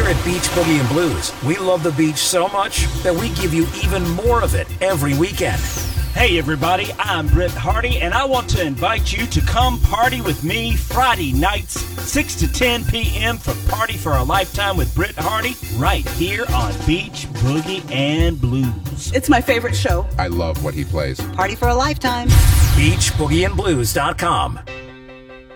at Beach Boogie and Blues, we love the beach so much that we give you even more of it every weekend. Hey everybody, I'm Britt Hardy, and I want to invite you to come party with me Friday nights, 6 to 10 p.m. for Party for a Lifetime with Britt Hardy, right here on Beach Boogie and Blues. It's my favorite show. I love what he plays. Party for a Lifetime. BeachBoogieandBlues.com.